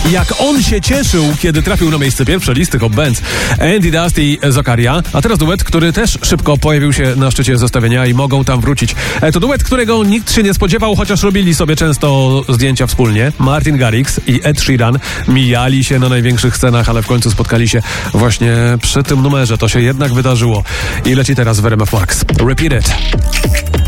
jak on się cieszył, kiedy trafił na miejsce pierwsze listy Hot Bands. Andy Dust i Zakaria, a teraz duet, który też szybko pojawił się na szczycie zestawienia i mogą tam wrócić. To duet, którego nikt się nie spodziewał, chociaż robili sobie często zdjęcia wspólnie. Martin Garrix i Ed Sheeran mijali się na największych scenach, ale w końcu spotkali się właśnie przy tym numerze. To się jednak wydarzyło i leci teraz w RMF Max. Repeat It.